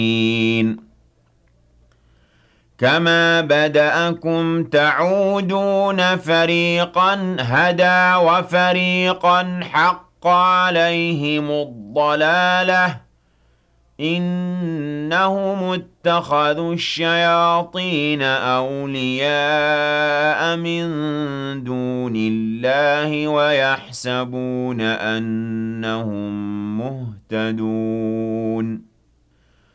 كما بدأكم تعودون فريقا هدى وفريقا حق عليهم الضلالة إنهم اتخذوا الشياطين أولياء من دون الله ويحسبون أنهم مهتدون